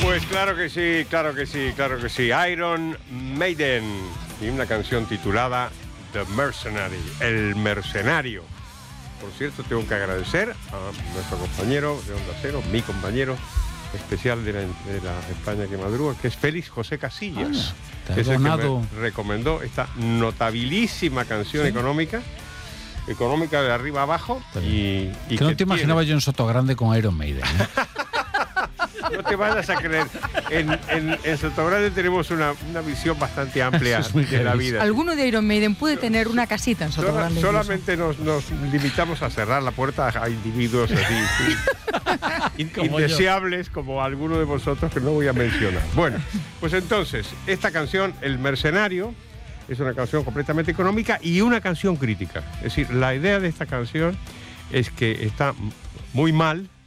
Pues claro que sí, claro que sí, claro que sí. Iron Maiden y una canción titulada The Mercenary, el mercenario. Por cierto, tengo que agradecer a nuestro compañero de Onda Cero, mi compañero especial de la España que madruga, que es Félix José Casillas, que es el que me recomendó esta notabilísima canción económica de arriba abajo. Y que no te imaginaba yo en Sotogrande con Iron Maiden, ¿eh? No te vayas a creer. En Sotogrande tenemos una visión bastante amplia de la vida. Alguno de Iron Maiden puede tener una casita en Sotogrande. Solamente nos limitamos a cerrar la puerta a individuos así indeseables como alguno de vosotros que no voy a mencionar. Bueno, pues entonces, esta canción, El Mercenario, es una canción completamente económica y una canción crítica. Es decir, la idea de esta canción es que está muy mal